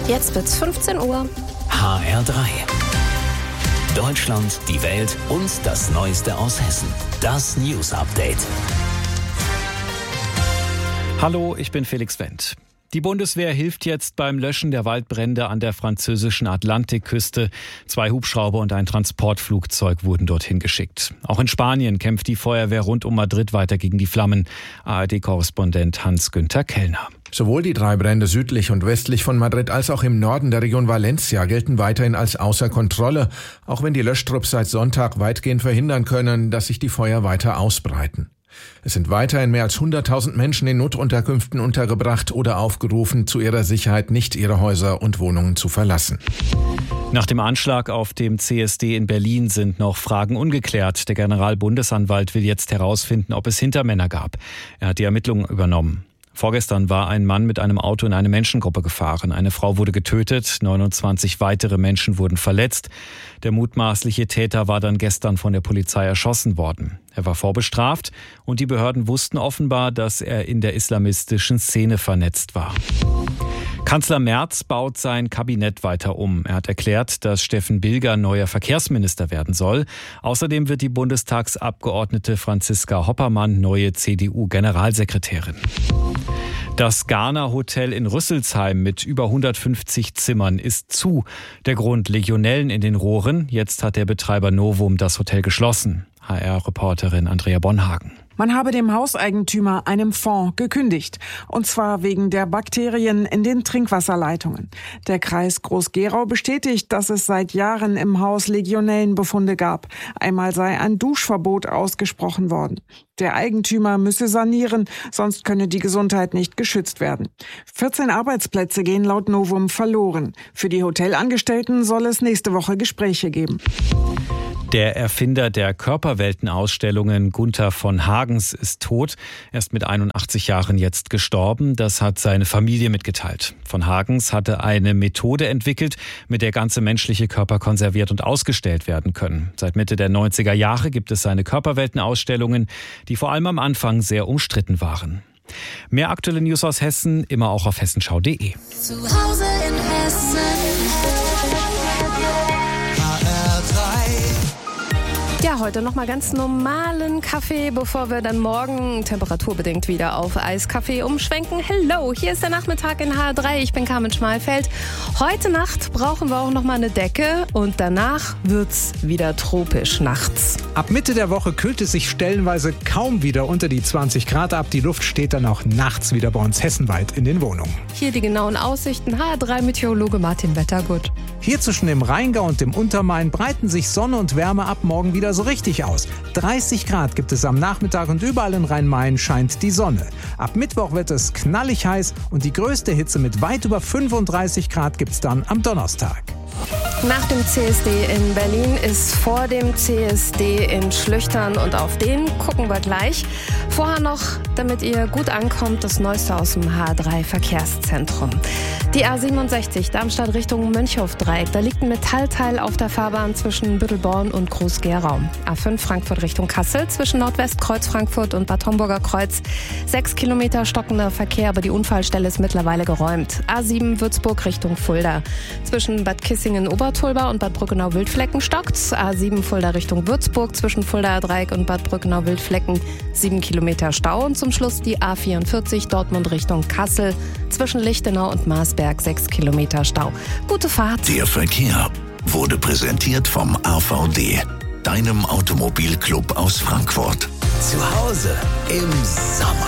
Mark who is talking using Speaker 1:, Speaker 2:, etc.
Speaker 1: Jetzt wird's 15 Uhr.
Speaker 2: HR3. Deutschland, die Welt und das Neueste aus Hessen. Das News Update.
Speaker 3: Hallo, ich bin Felix Wendt. Die Bundeswehr hilft jetzt beim Löschen der Waldbrände an der französischen Atlantikküste. 2 Hubschrauber und ein Transportflugzeug wurden dorthin geschickt. Auch in Spanien kämpft die Feuerwehr rund um Madrid weiter gegen die Flammen. ARD-Korrespondent Hans-Günther Kellner.
Speaker 4: Sowohl die 3 Brände südlich und westlich von Madrid als auch im Norden der Region Valencia gelten weiterhin als außer Kontrolle, auch wenn die Löschtrupps seit Sonntag weitgehend verhindern können, dass sich die Feuer weiter ausbreiten. Es sind weiterhin mehr als 100.000 Menschen in Notunterkünften untergebracht oder aufgerufen, zu ihrer Sicherheit nicht ihre Häuser und Wohnungen zu verlassen.
Speaker 3: Nach dem Anschlag auf dem CSD in Berlin sind noch Fragen ungeklärt. Der Generalbundesanwalt will jetzt herausfinden, ob es Hintermänner gab. Er hat die Ermittlungen übernommen. Vorgestern war ein Mann mit einem Auto in eine Menschengruppe gefahren. Eine Frau wurde getötet, 29 weitere Menschen wurden verletzt. Der mutmaßliche Täter war dann gestern von der Polizei erschossen worden. Er war vorbestraft und die Behörden wussten offenbar, dass er in der islamistischen Szene vernetzt war. Kanzler Merz baut sein Kabinett weiter um. Er hat erklärt, dass Steffen Bilger neuer Verkehrsminister werden soll. Außerdem wird die Bundestagsabgeordnete Franziska Hoppermann neue CDU-Generalsekretärin. Das Garner Hotel in Rüsselsheim mit über 150 Zimmern ist zu. Der Grund: Legionellen in den Rohren. Jetzt hat der Betreiber Novum das Hotel geschlossen. HR-Reporterin Andrea Bonhagen.
Speaker 5: Man habe dem Hauseigentümer einem Fonds gekündigt. Und zwar wegen der Bakterien in den Trinkwasserleitungen. Der Kreis Groß-Gerau bestätigt, dass es seit Jahren im Haus Legionellenbefunde gab. Einmal sei ein Duschverbot ausgesprochen worden. Der Eigentümer müsse sanieren, sonst könne die Gesundheit nicht geschützt werden. 14 Arbeitsplätze gehen laut Novum verloren. Für die Hotelangestellten soll es nächste Woche Gespräche geben.
Speaker 3: Der Erfinder der Körperweltenausstellungen, Gunther von Hagens, ist tot. Er ist mit 81 Jahren jetzt gestorben. Das hat seine Familie mitgeteilt. Von Hagens hatte eine Methode entwickelt, mit der ganze menschliche Körper konserviert und ausgestellt werden können. Seit Mitte der 90er Jahre gibt es seine Körperweltenausstellungen, die vor allem am Anfang sehr umstritten waren. Mehr aktuelle News aus Hessen, immer auch auf hessenschau.de.
Speaker 1: Zu Hause in Hessen. Ja, heute nochmal ganz normalen Kaffee, bevor wir dann morgen temperaturbedingt wieder auf Eiskaffee umschwenken. Hello, hier ist der Nachmittag in HR3. Ich bin Carmen Schmalfeld. Heute Nacht brauchen wir auch nochmal eine Decke und danach wird's wieder tropisch nachts.
Speaker 6: Ab Mitte der Woche kühlt es sich stellenweise kaum wieder unter die 20 Grad ab. Die Luft steht dann auch nachts wieder bei uns hessenweit in den Wohnungen.
Speaker 1: Hier die genauen Aussichten. HR3-Meteorologe Martin Wettergut.
Speaker 6: Hier zwischen dem Rheingau und dem Untermain breiten sich Sonne und Wärme ab morgen wieder so richtig aus. 30 Grad gibt es am Nachmittag und überall in Rhein-Main scheint die Sonne. Ab Mittwoch wird es knallig heiß und die größte Hitze mit weit über 35 Grad gibt es dann am Donnerstag.
Speaker 1: Nach dem CSD in Berlin ist vor dem CSD in Schlüchtern und auf den gucken wir gleich. Vorher noch, damit ihr gut ankommt, das Neueste aus dem HR3 Verkehrszentrum. Die A67 Darmstadt Richtung Mönchhofdreieck, da liegt ein Metallteil auf der Fahrbahn zwischen Büttelborn und Groß-Gerau. A5 Frankfurt Richtung Kassel zwischen Nordwestkreuz Frankfurt und Bad Homburger Kreuz. 6 Kilometer stockender Verkehr, aber die Unfallstelle ist mittlerweile geräumt. A7 Würzburg Richtung Fulda. Zwischen Bad Kissingen-Obertulba und Bad Brückenau-Wildflecken stockt's. A7 Fulda Richtung Würzburg zwischen Fuldaer Dreieck und Bad Brückenau-Wildflecken 7 Kilometer Stau. Und zum Schluss die A44 Dortmund Richtung Kassel zwischen Lichtenau und Marsberg 6 Kilometer Stau. Gute Fahrt.
Speaker 2: Der Verkehr wurde präsentiert vom AVD, deinem Automobilclub aus Frankfurt. Zu Hause im Sommer.